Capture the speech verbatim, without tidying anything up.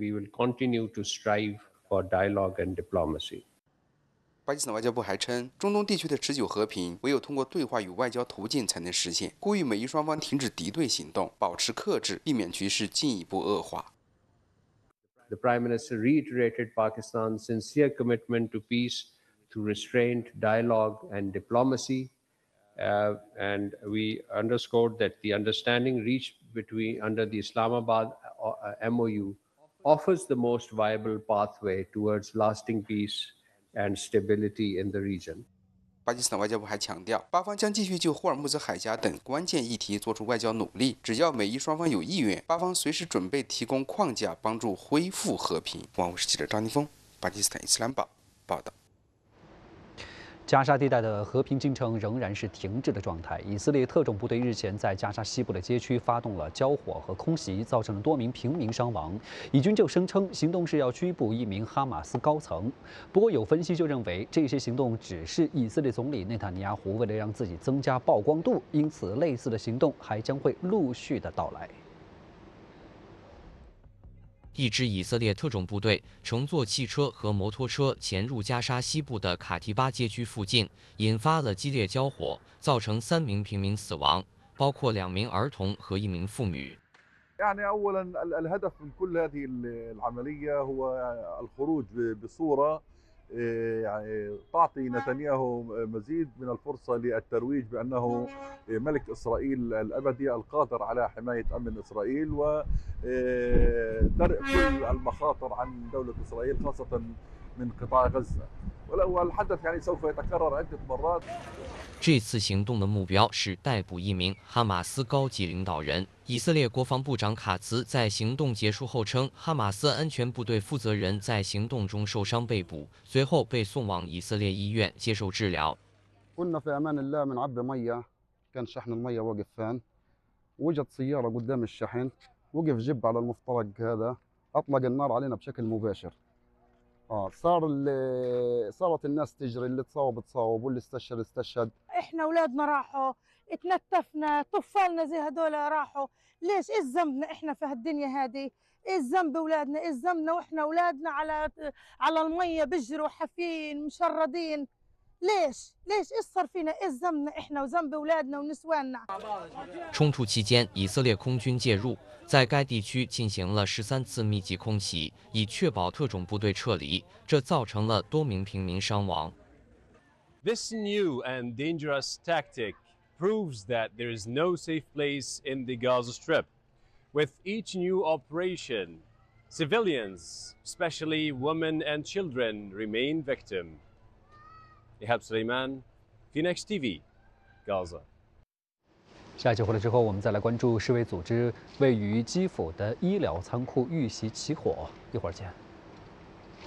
we will continue to strive for dialogue and diplomacy. 巴基斯坦外交部还称，中东地区的持久和平唯有通过对话与外交途径才能实现，呼吁美伊双方停止敌对行动，保持克制，避免局势进一步恶化。 The Prime Minister reiterated Pakistan's sincere commitment to peace through restraint, dialogue, and diplomacy. Uh, and we underscored that the understanding reached between under the Islamabad uh, M O U offers the most viable pathway towards lasting peace and stability in the region. 巴基斯坦外交部还强调，巴方将继续就霍尔木兹海峡等关键议题做出外交努力，只要美伊双方有意愿，巴方随时准备提供框架，帮助恢复和平。万物市记者张宁峰，巴基斯坦伊斯兰报报道。 加沙地带的和平进程仍然是停滞的状态。以色列特种部队日前在加沙西部的街区发动了交火和空袭，造成了多名平民伤亡。以军就声称行动是要拘捕一名哈马斯高层。不过有分析就认为，这些行动只是以色列总理内塔尼亚胡为了让自己增加曝光度，因此类似的行动还将会陆续的到来。 一支以色列特种部队乘坐汽车和摩托车潜入加沙西部的卡提巴街区附近，引发了激烈交火，造成三名平民死亡，包括两名儿童和一名妇女。 يعني أولاً الهدف من كل هذه العملية هو الخروج بصورة يعني تعطي نتنياهو مزيد من الفرصة للترويج بأنه ملك إسرائيل الأبدي القادر على حماية أمن إسرائيل ودرء كل المخاطر عن دولة إسرائيل خاصة من قطاع غزة والحدث يعني سوف يتكرر عدة مرات. 这次行动的目标是逮捕一名哈马斯高级领导人。以色列国防部长卡茨在行动结束后称，哈马斯安全部队负责人在行动中受伤被捕，随后被送往以色列医院接受治疗。 كنا في أمان الله بنعبي مية كان شحن المية واقف فين وجت سيارة قدام الشحن وقف جيب على المفترق هذا أطلق النار علينا بشكل مباشر. اه صار اللي صارت الناس تجري اللي تصاوب تصاوب واللي استشهد استشهد. احنا اولادنا راحوا اتنتفنا طفالنا زي هذول راحوا ليش ايش ذنبنا احنا في هالدنيا هذه ايش ذنب اولادنا ايش ذنبنا واحنا اولادنا على على الميه بيجروا حافين مشردين ليش ليش ايش صار فينا ايش ذنبنا احنا وذنب اولادنا ونسواننا. 冲突期间，以色列空军介入，在该地区进行了十三次密集空袭，以确保特种部队撤离，这造成了多名平民伤亡。 This new and dangerous tactic proves that there is no safe place in the Gaza Strip. With each new operation, civilians, especially women and children, remain victim. Ihab Suleiman, Phoenix T V, Gaza. 下一节回来之后，我们再来关注世卫组织位于基辅的医疗仓库遇袭起火。一会儿见。